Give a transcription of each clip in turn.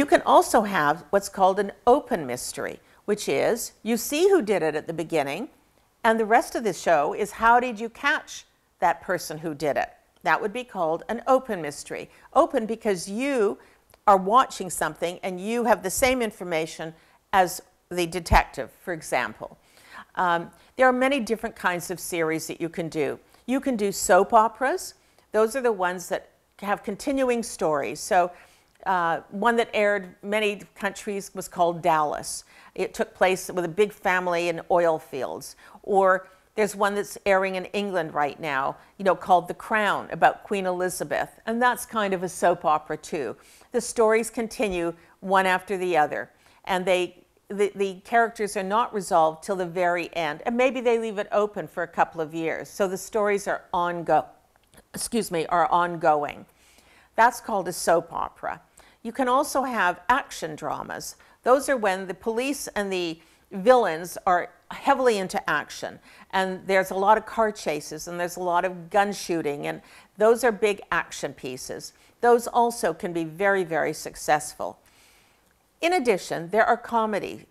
You can also have what's called an open mystery, which is you see who did it at the beginning, and the rest of the show is how did you catch that person who did it. That would be called an open mystery. Open because you are watching something and you have the same information as the detective, for example. There are many different kinds of series that you can do. You can do soap operas. Those are the ones that have continuing stories. So one that aired many countries was called Dallas. It took place with a big family in oil fields. Or there's one that's airing in England right now, called The Crown, about Queen Elizabeth. And that's kind of a soap opera too. The stories continue one after the other. And the characters are not resolved till the very end. And maybe they leave it open for a couple of years. So the stories are ongoing. That's called a soap opera. You can also have action dramas. Those are when the police and the villains are heavily into action. And there's a lot of car chases and there's a lot of gun shooting. And those are big action pieces. Those also can be very, very successful. In addition, there are comedy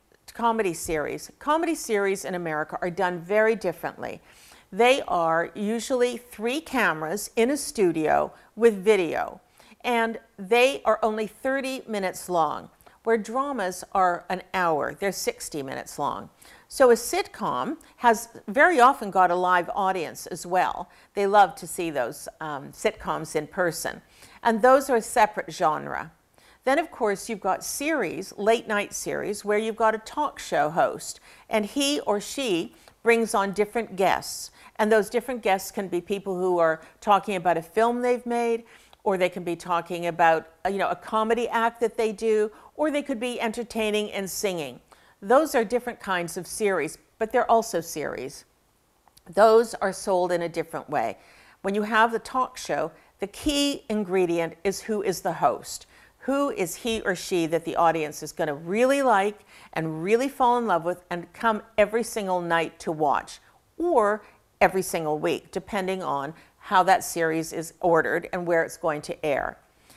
series. Comedy series in America are done very differently. They are usually 3 cameras in a studio with video, and they are only 30 minutes long, where dramas are an hour. They're 60 minutes long. So a sitcom has very often got a live audience as well. They love to see those sitcoms in person, and those are a separate genre. Then, of course, you've got series, late night series, where you've got a talk show host, and he or she brings on different guests. And those different guests can be people who are talking about a film they've made, or they can be talking about a comedy act that they do, or they could be entertaining and singing. Those are different kinds of series, but they're also series. Those are sold in a different way. When you have the talk show, the key ingredient is who is the host. Who is he or she that the audience is going to really like and really fall in love with and come every single night to watch, or every single week, depending on how that series is ordered and where it's going to air.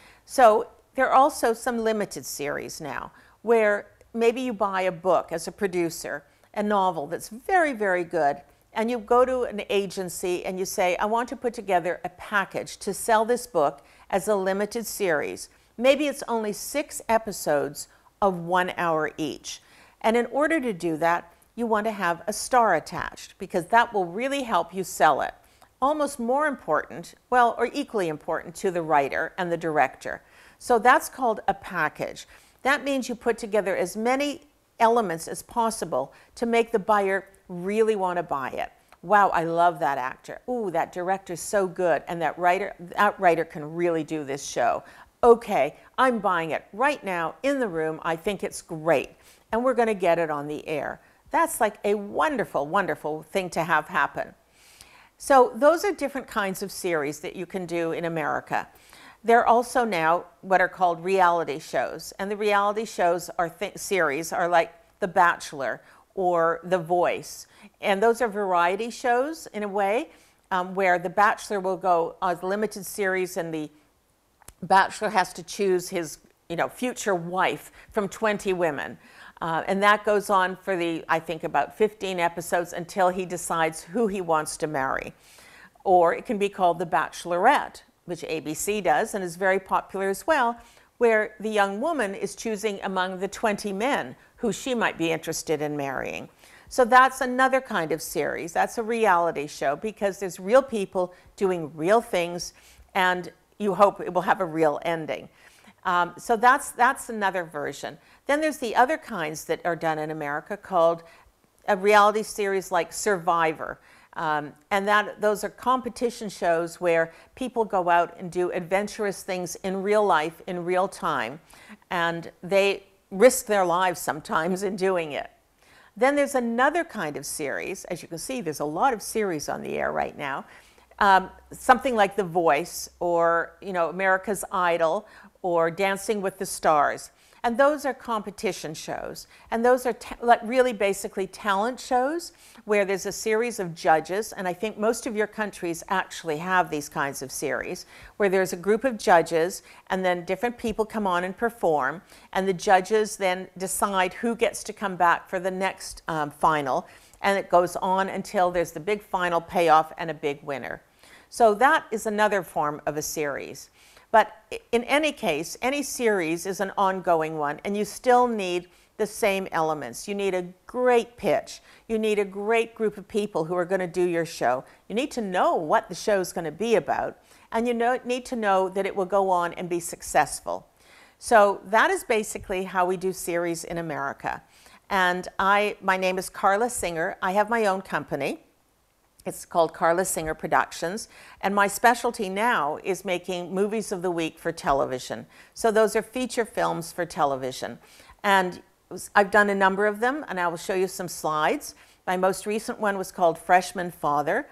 So there are also some limited series now, where maybe you buy a book as a producer, a novel that's very, very good, and you go to an agency and you say, I want to put together a package to sell this book as a limited series. Maybe it's only 6 episodes of 1 hour each. And in order to do that, you want to have a star attached, because that will really help you sell it. Almost more important, well, or equally important to the writer and the director. So that's called a package. That means you put together as many elements as possible to make the buyer really want to buy it. Wow, I love that actor. Ooh, that director's so good. And that writer can really do this show. Okay, I'm buying it right now in the room. I think it's great. And we're going to get it on the air. That's like a wonderful, wonderful thing to have happen. So those are different kinds of series that you can do in America. There are also now what are called reality shows. And the reality shows series are like The Bachelor or The Voice. And those are variety shows in a way, where The Bachelor will go as a limited series, and the Bachelor has to choose his future wife from 20 women. And that goes on for I think about 15 episodes until he decides who he wants to marry. Or it can be called The Bachelorette, which ABC does and is very popular as well, where the young woman is choosing among the 20 men who she might be interested in marrying. So that's another kind of series. That's a reality show, because there's real people doing real things, and you hope it will have a real ending. So that's another version. Then there's the other kinds that are done in America, called a reality series like Survivor. And those are competition shows where people go out and do adventurous things in real life, in real time. And they risk their lives sometimes in doing it. Then there's another kind of series. As you can see, there's a lot of series on the air right now. Something like The Voice, or America's Idol, or Dancing with the Stars. And those are competition shows. And those are like really basically talent shows where there's a series of judges, and I think most of your countries actually have these kinds of series, where there's a group of judges and then different people come on and perform, and the judges then decide who gets to come back for the next final, and it goes on until there's the big final payoff and a big winner. So that is another form of a series. But in any case, any series is an ongoing one, and you still need the same elements. You need a great pitch. You need a great group of people who are going to do your show. You need to know what the show is going to be about, and you need to know that it will go on and be successful. So that is basically how we do series in America. And my name is Carla Singer. I have my own company. It's called Carla Singer Productions, and my specialty now is making movies of the week for television. So those are feature films for television. And I've done a number of them, and I will show you some slides. My most recent one was called Freshman Father.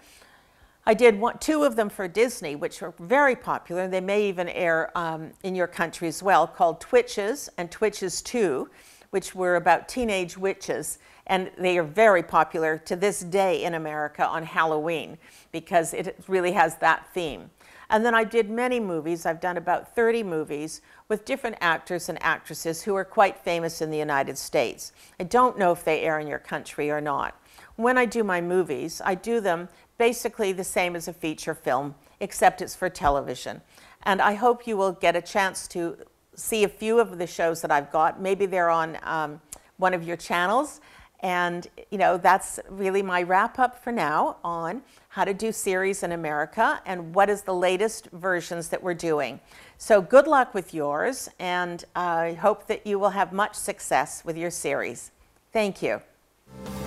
I did two of them for Disney, which were very popular. They may even air in your country as well, called Twitches and Twitches 2, which were about teenage witches. And they are very popular to this day in America on Halloween because it really has that theme. And then I did many movies. I've done about 30 movies with different actors and actresses who are quite famous in the United States. I don't know if they air in your country or not. When I do my movies, I do them basically the same as a feature film, except it's for television. And I hope you will get a chance to see a few of the shows that I've got. Maybe they're on one of your channels. And, you know, that's really my wrap up for now on how to do series in America and what is the latest versions that we're doing. So good luck with yours, and I hope that you will have much success with your series. Thank you.